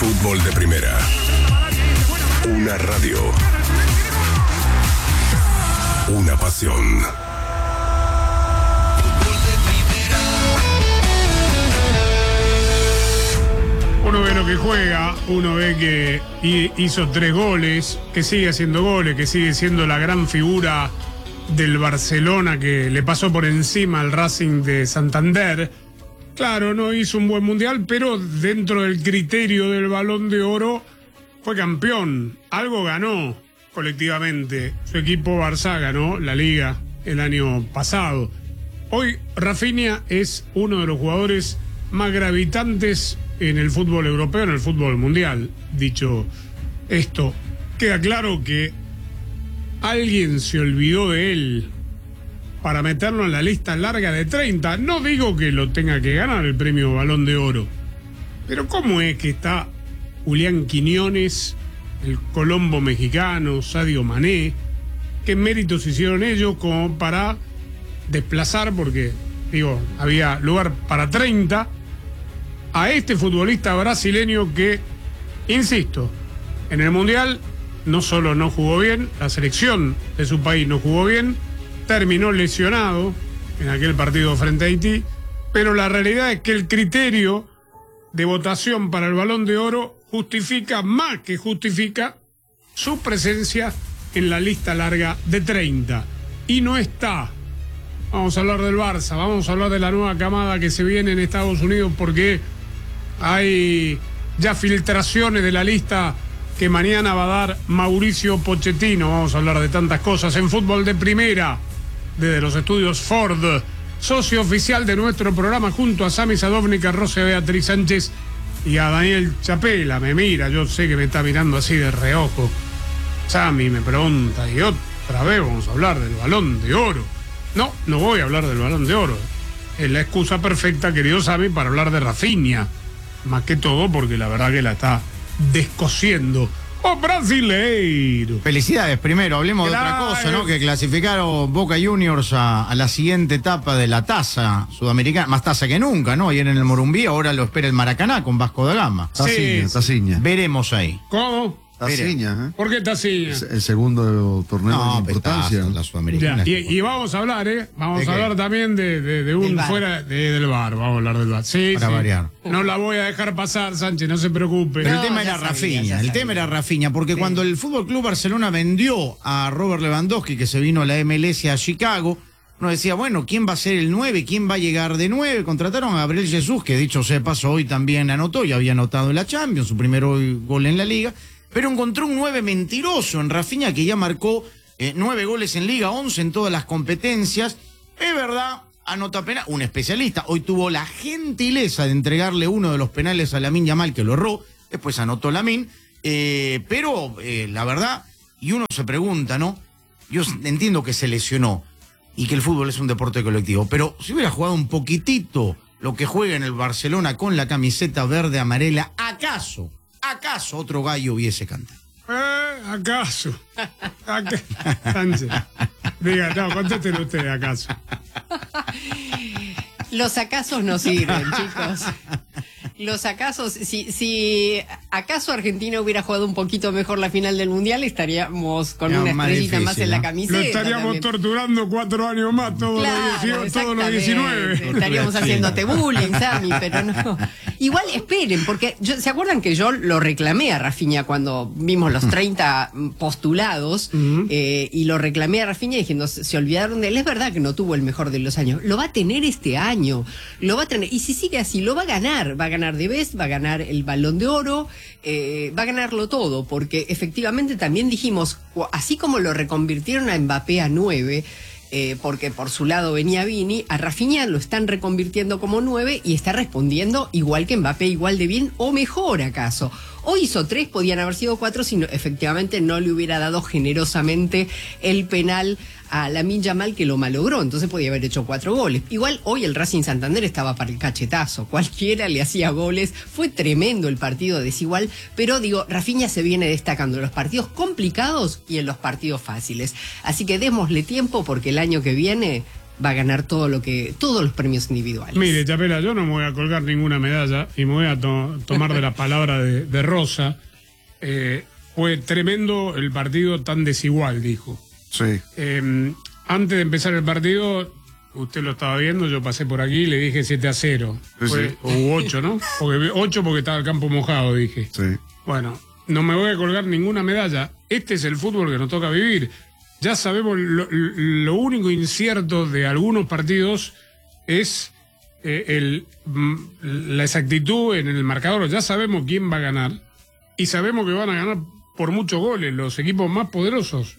Fútbol de Primera. Una radio. Una pasión. Uno ve lo que juega, uno ve que hizo 3 goles, que sigue haciendo goles, que sigue siendo la gran figura del Barcelona que le pasó por encima al Racing de Santander. Claro, no hizo un buen mundial, pero dentro del criterio del Balón de Oro fue campeón. Algo ganó colectivamente. Su equipo Barça ganó la Liga el año pasado. Hoy Rafinha es uno de los jugadores más gravitantes en el fútbol europeo, en el fútbol mundial. Dicho esto, queda claro que alguien se olvidó de él para meterlo en la lista larga de 30. No digo que lo tenga que ganar el premio Balón de Oro, pero ¿cómo es que está Julián Quiñones, el Colombo mexicano, Sadio Mané? ¿Qué méritos hicieron ellos como para desplazar, porque digo, había lugar para 30, a este futbolista brasileño que, insisto, en el Mundial no solo no jugó bien, la selección de su país no jugó bien, terminó lesionado en aquel partido frente a Haití, pero la realidad es que el criterio de votación para el Balón de Oro justifica, más que justifica, su presencia en la lista larga de 30. Y no está. Vamos a hablar del Barça, vamos a hablar de la nueva camada que se viene en Estados Unidos, porque hay ya filtraciones de la lista que mañana va a dar Mauricio Pochettino. Vamos a hablar de tantas cosas en Fútbol de Primera, desde los estudios Ford, socio oficial de nuestro programa, junto a Sami Sadovnik, a Rosa Beatriz Sánchez y a Daniel Chapela. Me mira, yo sé que me está mirando así de reojo. Sami me pregunta, y otra vez vamos a hablar del Balón de Oro. No, no voy a hablar del Balón de Oro. Es la excusa perfecta, querido Sami, para hablar de Rafinha. Más que todo porque la verdad que la está descosiendo. ¡Oh, brasileiro! Felicidades, primero, hablemos Claro. de otra cosa, ¿no? Que clasificaron Boca Juniors a la siguiente etapa de la taza sudamericana, más taza que nunca, ¿no? Ayer en el Morumbí, ahora lo espera el Maracaná con Vasco da Gama. Sí. Taciña. Veremos ahí. ¿Cómo? Taciña, ¿eh? ¿Por qué está así? Es el segundo torneo de importancia. La sudamericana. Ya, y vamos a hablar, Vamos ¿De a qué? hablar también de un Del VAR. fuera del bar. Vamos a hablar del bar. Sí, Para sí. variar. No la voy a dejar pasar, Sánchez, no se preocupe. Pero No, el tema ya era sabía, Rafinha, ya el sabía. tema era Rafinha, porque cuando el Fútbol Club Barcelona vendió a Robert Lewandowski, que se vino a la MLS a Chicago, uno decía, bueno, ¿quién va a ser el 9? ¿Quién va a llegar de 9? Contrataron a Gabriel Jesús, que dicho sea paso, hoy también anotó, ya había anotado en la Champions, su primer gol en la Liga, pero encontró un 9 mentiroso en Rafinha, que ya marcó 9 goles en Liga, 11 en todas las competencias. Es verdad, anota penal, un especialista. Hoy tuvo la gentileza de entregarle uno de los penales a Lamine Yamal, que lo erró, después anotó Lamine, pero la verdad, y uno se pregunta, ¿no? Yo entiendo que se lesionó y que el fútbol es un deporte colectivo, pero si hubiera jugado un poquitito lo que juega en el Barcelona con la camiseta verde amarela, ¿acaso otro gallo hubiese cantado? ¿Acaso? Sánchez. Diga, no, contéstelo usted, ¿acaso? Los acasos no sirven, chicos. Los acasos, si acaso Argentina hubiera jugado un poquito mejor la final del Mundial, estaríamos con No, una más estrellita difícil, más en la ¿no? camiseta. Lo estaríamos también. torturando 4 años más, todos Claro, los 19. exactamente. Estaríamos haciéndote bullying, Sammy, pero no. Igual esperen, porque ¿se acuerdan que yo lo reclamé a Rafinha cuando vimos los 30 postulados? Y lo reclamé a Rafinha diciendo, se olvidaron de él. Es verdad que no tuvo el mejor de los años. Lo va a tener este año. Lo va a tener. Y si sigue así, lo va a ganar. Va a ganar de Best, va a ganar el Balón de Oro, va a ganarlo todo, porque efectivamente también dijimos, así como lo reconvirtieron a Mbappé a 9, porque por su lado venía Vini, a Rafinha lo están reconvirtiendo como 9 y está respondiendo igual que Mbappé, igual de bien o mejor acaso. Hoy hizo 3, podían haber sido 4 si efectivamente no le hubiera dado generosamente el penal a Lamine Yamal, que lo malogró, entonces podía haber hecho 4 goles. Igual hoy el Racing Santander estaba para el cachetazo, cualquiera le hacía goles, fue tremendo el partido desigual, pero digo, Rafinha se viene destacando en los partidos complicados y en los partidos fáciles. Así que démosle tiempo porque el año que viene va a ganar todos los premios individuales. Mire, Chapela, yo no me voy a colgar ninguna medalla y me voy a tomar de la palabra de Rosa. Fue tremendo el partido tan desigual, dijo. Sí. Antes de empezar el partido, usted lo estaba viendo, yo pasé por aquí y le dije 7-0. Sí. O 8, ¿no? 8 porque estaba el campo mojado, dije. Sí. Bueno, no me voy a colgar ninguna medalla. Este es el fútbol que nos toca vivir. Ya sabemos, lo único incierto de algunos partidos es la exactitud en el marcador. Ya sabemos quién va a ganar y sabemos que van a ganar por muchos goles los equipos más poderosos.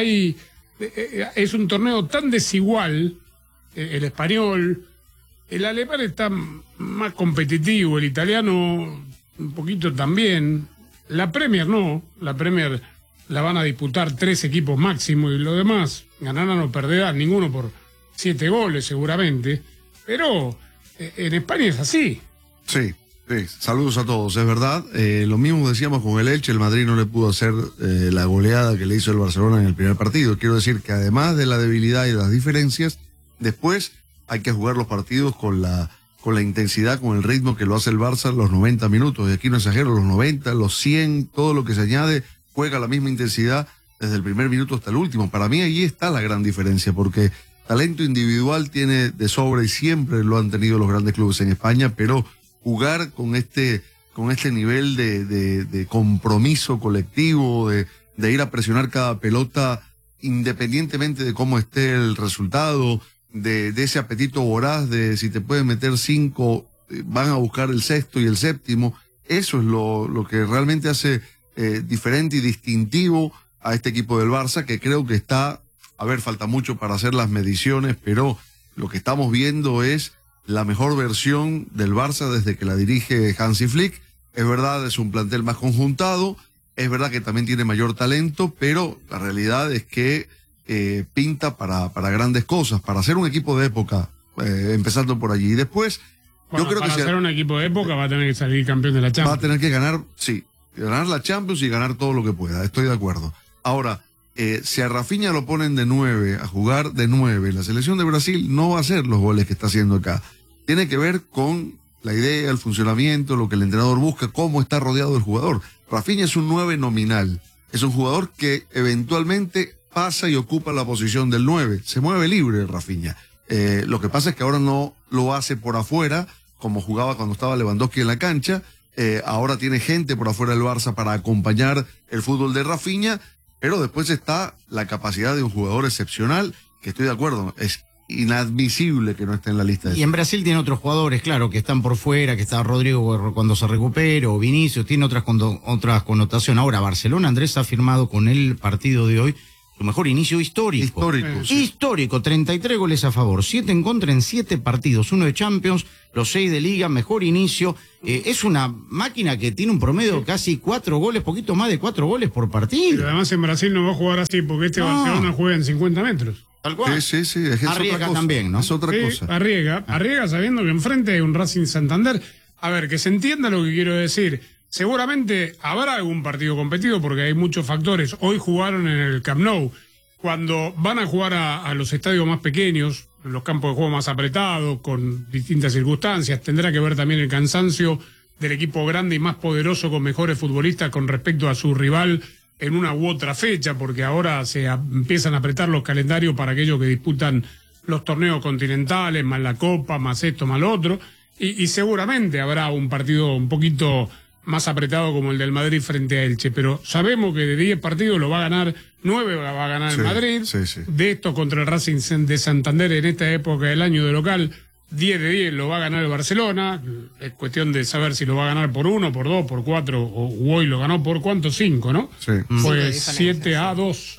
Es un torneo tan desigual, el español, el alemán está más competitivo, el italiano un poquito también, la Premier no, la Premier la van a disputar 3 equipos máximo y lo demás ganarán o perderán, ninguno por 7 goles seguramente, pero en España es así. Sí. Sí, saludos a todos, es verdad. Lo mismo decíamos con el Elche, el Madrid no le pudo hacer la goleada que le hizo el Barcelona en el primer partido. Quiero decir que además de la debilidad y de las diferencias, después hay que jugar los partidos con la intensidad, con el ritmo que lo hace el Barça los 90 minutos. Y aquí no exagero, los 90, los 100, todo lo que se añade, juega a la misma intensidad desde el primer minuto hasta el último. Para mí ahí está la gran diferencia, porque talento individual tiene de sobra y siempre lo han tenido los grandes clubes en España, pero jugar con este nivel de compromiso colectivo, de ir a presionar cada pelota independientemente de cómo esté el resultado, de ese apetito voraz de si te pueden meter 5, van a buscar el sexto y el séptimo. Eso es lo que realmente hace diferente y distintivo a este equipo del Barça, que creo que falta mucho para hacer las mediciones, pero lo que estamos viendo es la mejor versión del Barça desde que la dirige Hansi Flick. Es verdad, es un plantel más conjuntado, es verdad que también tiene mayor talento, pero la realidad es que pinta para grandes cosas, para ser un equipo de época, empezando por allí. Y después, bueno, yo creo para que ser un equipo de época va a tener que salir campeón de la Champions. Va a tener que ganar, sí, ganar la Champions y ganar todo lo que pueda, estoy de acuerdo. Ahora, si a Rafinha lo ponen de 9, a jugar de 9, la selección de Brasil no va a hacer los goles que está haciendo acá. Tiene que ver con la idea, el funcionamiento, lo que el entrenador busca, cómo está rodeado el jugador. Rafinha es un 9 nominal, es un jugador que eventualmente pasa y ocupa la posición del 9, se mueve libre Rafinha. Lo que pasa es que ahora no lo hace por afuera, como jugaba cuando estaba Lewandowski en la cancha. Ahora tiene gente por afuera del Barça para acompañar el fútbol de Rafinha, pero después está la capacidad de un jugador excepcional, que estoy de acuerdo, es inadmisible que no esté en la lista. Y en Brasil tiene otros jugadores, claro, que están por fuera, que está Rodrigo cuando se recupere, o Vinicius, tiene otras connotaciones. Ahora, Barcelona, Andrés, ha firmado con el partido de hoy su mejor inicio histórico. Histórico, 33 goles a favor, 7 en contra en 7 partidos, 1 de Champions, los 6 de Liga, mejor inicio. Es una máquina que tiene un promedio casi 4 goles, poquito más de 4 goles por partido. Pero además en Brasil no va a jugar así, porque Barcelona juega en 50 metros. Tal cual. Sí, es Arriesga otra cosa. también, ¿no? Es otra cosa. Arriesga sabiendo que enfrente hay un Racing Santander. A ver, que se entienda lo que quiero decir. Seguramente habrá algún partido competido porque hay muchos factores. Hoy jugaron en el Camp Nou. Cuando van a jugar a los estadios más pequeños, los campos de juego más apretados, con distintas circunstancias, tendrá que ver también el cansancio del equipo grande y más poderoso con mejores futbolistas con respecto a su rival en una u otra fecha, porque ahora se empiezan a apretar los calendarios para aquellos que disputan los torneos continentales, más la Copa, más esto, más lo otro, y seguramente habrá un partido un poquito más apretado como el del Madrid frente a Elche, pero sabemos que de 10 partidos lo va a ganar 9, va a ganar el Madrid, de esto contra el Racing de Santander en esta época del año de local, 10 de 10 lo va a ganar el Barcelona, es cuestión de saber si lo va a ganar por 1, por 2, por 4, o hoy lo ganó por cuánto, 5, ¿no? Sí. Pues 7-2.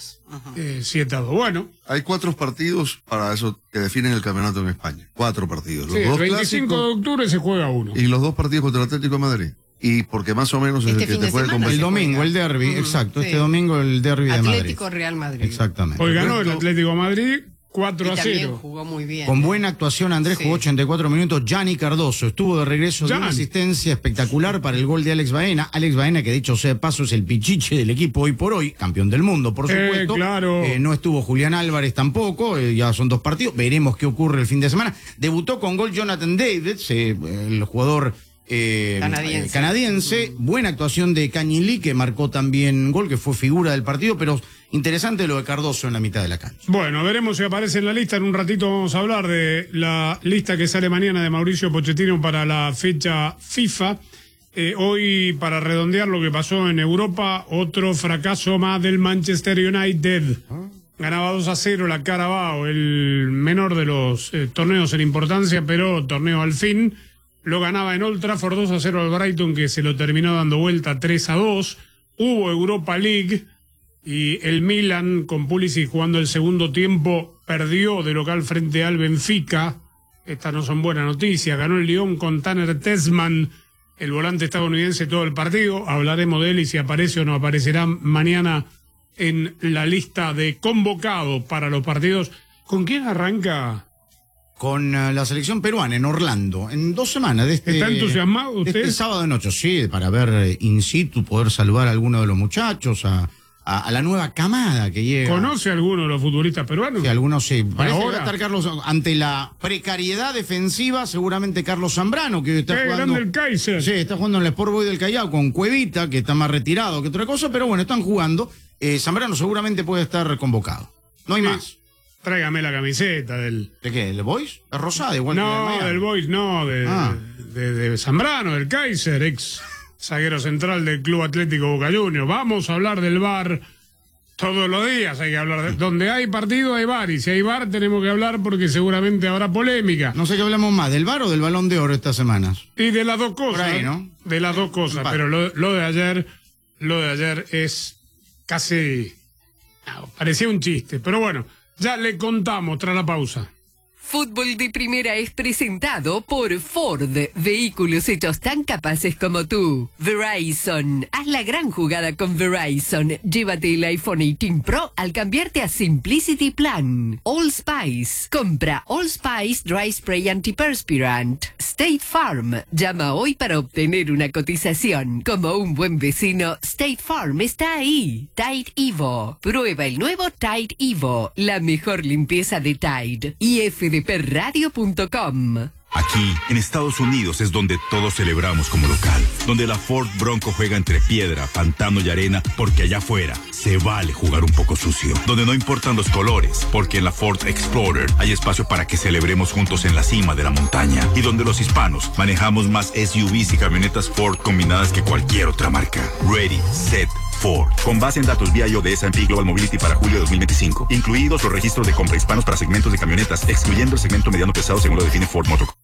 7-2, bueno. Hay 4 partidos para eso que definen el campeonato en España. 4 partidos. Los Sí, dos el 25 de octubre se juega uno. y los 2 partidos contra el Atlético de Madrid. Y porque más o menos es Este el que fin te de puede semana convencer. El domingo, el derbi, exacto. Sí. Este domingo el derbi de Madrid. Atlético Real Madrid. Exactamente. Hoy ganó el Correcto. Atlético de Madrid 4 Y a también 0. jugó muy bien. Con buena actuación, Andrés Sí. jugó 84 minutos. Gianni Cardoso estuvo de regreso de una Gian. asistencia espectacular para el gol de Alex Baena. Alex Baena, que dicho sea de paso, es el pichiche del equipo hoy por hoy, campeón del mundo, por supuesto. Claro. No estuvo Julián Álvarez tampoco, ya son 2 partidos. Veremos qué ocurre el fin de semana. Debutó con gol Jonathan Davis, el jugador canadiense. Buena actuación de Cañilí, que marcó también gol, que fue figura del partido, pero interesante lo de Cardoso en la mitad de la cancha. Bueno, veremos si aparece en la lista. En un ratito vamos a hablar de la lista que sale mañana de Mauricio Pochettino para la fecha FIFA. Hoy, para redondear lo que pasó en Europa, otro fracaso más del Manchester United. Ganaba 2 a 0 la Carabao, el menor de los torneos en importancia, pero torneo al fin. Lo ganaba en Old Trafford 2 a 0 al Brighton, que se lo terminó dando vuelta 3 a 2. Hubo Europa League y el Milan, con Pulisic jugando el segundo tiempo, perdió de local frente al Benfica. Estas no son buenas noticias. Ganó el Lyon con Tanner Tessman, el volante estadounidense, todo el partido. Hablaremos de él y si aparece o no aparecerá mañana en la lista de convocados para los partidos. ¿Con quién arranca? Con la selección peruana en Orlando, en 2 semanas. ¿Está entusiasmado de usted? este sábado de noche, sí, para ver in situ, poder saludar a alguno de los muchachos, a la nueva camada que llega. ¿Conoce a alguno de los futbolistas peruanos? Sí, algunos sí. Parece que Ahora. va a estar Carlos, ante la precariedad defensiva, seguramente Carlos Zambrano, que está ¡Qué jugando. grande el Kaiser! Sí, está jugando en el Sport Boys del Callao con Cuevita, que está más retirado que otra cosa, pero bueno, están jugando. Zambrano seguramente puede estar convocado. No hay Sí. más. Tráigame la camiseta del... ¿De qué? ¿El Boys? Es rosada, igual que la de No, Miami. del Boys, no, de Zambrano, del Kaiser, ex zaguero central del Club Atlético Boca Juniors. Vamos a hablar del VAR todos los días, hay que hablar de... Donde hay partido hay VAR, y si hay VAR tenemos que hablar porque seguramente habrá polémica. No sé qué hablamos más, ¿del VAR o del Balón de Oro estas semanas? Y de las dos cosas. Por ahí, ¿no? De las dos cosas, Empate. pero lo de ayer es casi... no, parecía un chiste, pero bueno, ya le contamos tras la pausa. Fútbol de Primera es presentado por Ford, vehículos hechos tan capaces como tú. Verizon, haz la gran jugada con Verizon. Llévate el iPhone 18 Pro al cambiarte a Simplicity Plan. All Spice, compra All Spice Dry Spray Antiperspirant. State Farm, llama hoy para obtener una cotización. Como un buen vecino, State Farm está ahí. Tide Evo, prueba el nuevo Tide Evo, la mejor limpieza de Tide. Y fdpradio.com. Aquí, en Estados Unidos, es donde todos celebramos como local. Donde la Ford Bronco juega entre piedra, pantano y arena, porque allá afuera se vale jugar un poco sucio. Donde no importan los colores, porque en la Ford Explorer hay espacio para que celebremos juntos en la cima de la montaña. Y donde los hispanos manejamos más SUVs y camionetas Ford combinadas que cualquier otra marca. Ready, set, Ford. Con base en datos vía de S&P Global Mobility para julio de 2025. Incluidos los registros de compra hispanos para segmentos de camionetas, excluyendo el segmento mediano pesado según lo define Ford Motor.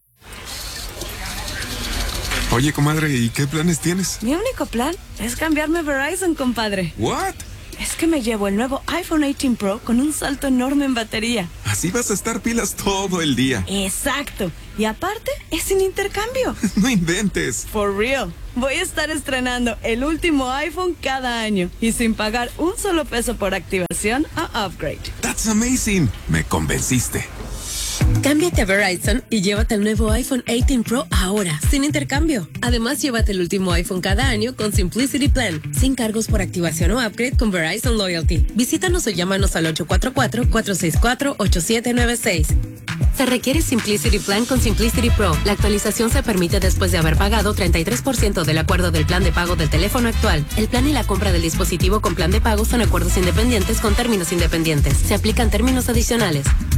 Oye, comadre, ¿y qué planes tienes? Mi único plan es cambiarme a Verizon, compadre. ¿What? Es que me llevo el nuevo iPhone 18 Pro con un salto enorme en batería. Así vas a estar pilas todo el día. Exacto. Y aparte, es sin intercambio. No inventes. For real. Voy a estar estrenando el último iPhone cada año y sin pagar un solo peso por activación o upgrade. That's amazing. Me convenciste. Cámbiate a Verizon y llévate el nuevo iPhone 18 Pro ahora, sin intercambio. Además, llévate el último iPhone cada año con Simplicity Plan, sin cargos por activación o upgrade con Verizon Loyalty. Visítanos o llámanos al 844-464-8796. Se requiere Simplicity Plan con Simplicity Pro. La actualización se permite después de haber pagado 33% del acuerdo del plan de pago del teléfono actual. El plan y la compra del dispositivo con plan de pago son acuerdos independientes con términos independientes. Se aplican términos adicionales.